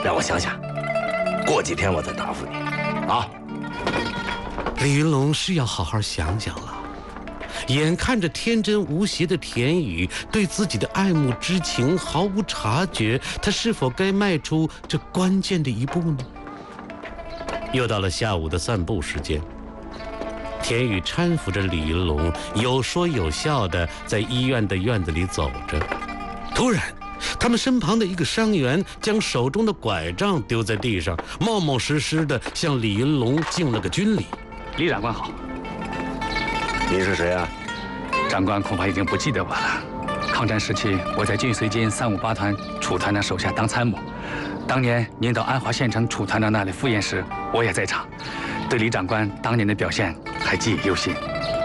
让我想想，过几天我再答复你，啊。 李云龙是要好好想想了。眼看着天真无邪的田雨对自己的爱慕之情毫无察觉，他是否该迈出这关键的一步呢？又到了下午的散步时间，田雨搀扶着李云龙，有说有笑的在医院的院子里走着。突然，他们身旁的一个伤员将手中的拐杖丢在地上，冒冒失失的向李云龙敬了个军礼。 李长官好。 你是谁啊？ 长官恐怕已经不记得我了。抗战时期，我在晋绥军358团楚团长手下当参谋。当年您到安华县城楚团长那里赴宴时，我也在场，对李长官当年的表现还记忆犹新。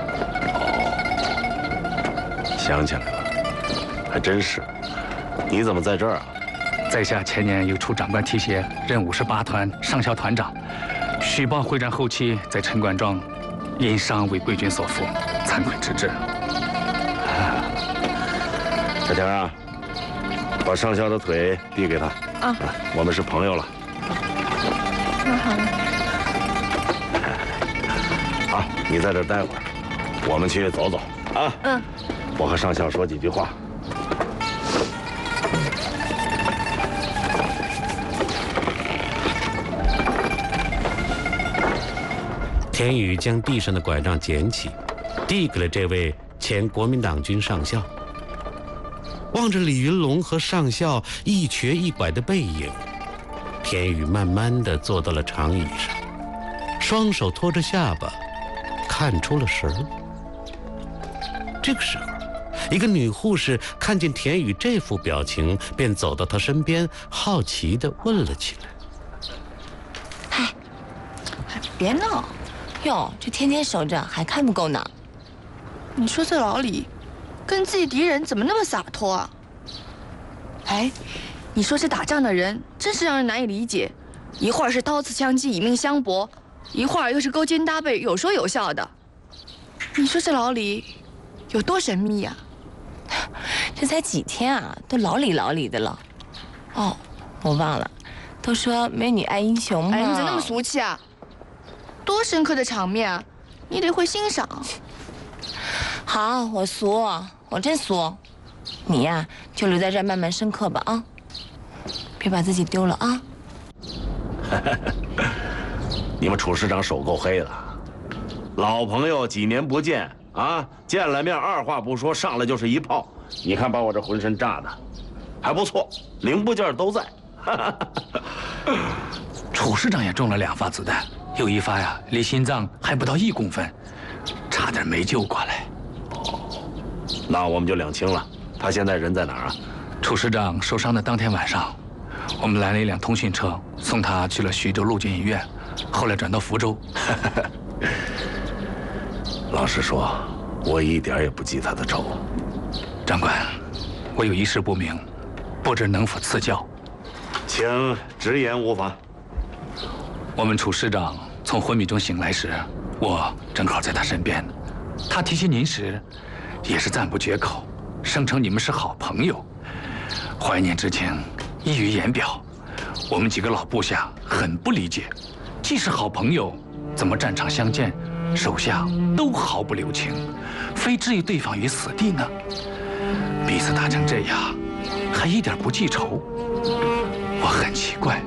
哦，想起来了，还真是。你怎么在这儿啊？ 在下前年由楚长官提携任58团上校团长，许报会战后期在陈官庄因伤为贵军所俘，惭愧之至。 小田啊，把上校的腿递给他。啊，我们是朋友了。 那好了。 好，你在这儿待会儿，我们去走走啊。嗯。我和上校说几句话。 田雨将地上的拐杖捡起，递给了这位前国民党军上校。望着李云龙和上校一瘸一拐的背影，田雨慢慢地坐到了长椅上，双手托着下巴，看出了神儿。这个时候，一个女护士看见田雨这副表情，便走到他身边，好奇地问了起来：“ 嗨，别闹！哟，这天天守着还看不够呢。 你说这老李，跟自己敌人怎么那么洒脱啊？哎，你说这打仗的人真是让人难以理解，一会儿是刀刺枪击以命相搏，一会儿又是勾肩搭背有说有笑的。你说这老李有多神秘呀？ 这才几天啊，都老李老李的了。哦，我忘了，都说美女爱英雄嘛。 哎，你怎么那么俗气啊？多深刻的场面啊，你得会欣赏。 好，我俗，我真俗。你呀，就留在这儿慢慢深刻吧啊，别把自己丢了啊。 你们楚师长手够黑的，老朋友几年不见啊，见了面二话不说，上来就是一炮。你看把我这浑身炸的，还不错，零部件都在。 楚师长也中了2发子弹，有一发呀离心脏还不到1公分，差点没救过来。 那我们就两清了。他现在人在哪儿啊？ 楚师长受伤的当天晚上，我们拦了一辆通讯车，送他去了徐州陆军医院，后来转到福州。 老实说，我一点也不记他的仇。 长官，我有一事不明，不知能否赐教。 请直言无妨。 我们楚师长从昏迷中醒来时，我正好在他身边。他提起您时，也是赞不绝口，声称你们是好朋友，怀念之情溢于言表。我们几个老部下很不理解，既是好朋友，怎么战场相见，手下都毫不留情，非置于对方于死地呢？彼此打成这样，还一点不记仇，我很奇怪。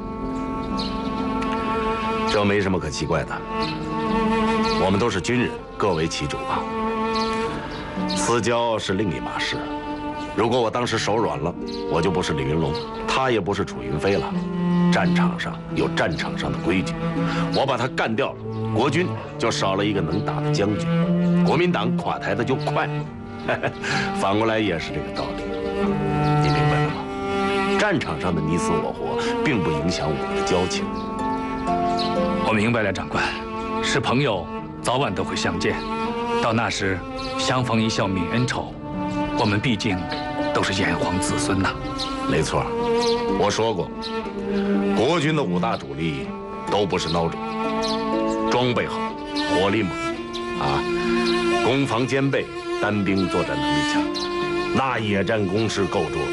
这没什么可奇怪的，我们都是军人，各为其主啊。私交是另一码事。如果我当时手软了，我就不是李云龙，他也不是楚云飞了。战场上有战场上的规矩，我把他干掉了，国军就少了一个能打的将军，国民党垮台的就快。反过来也是这个道理，你明白了吗？战场上的你死我活，并不影响我们的交情。 我明白了，长官，是朋友，早晚都会相见。到那时，相逢一笑泯恩仇。我们毕竟都是炎黄子孙呐。 没错，我说过，国军的5大主力都不是孬种，装备好，火力猛，攻防兼备，单兵作战能力强，那野战攻势够卓。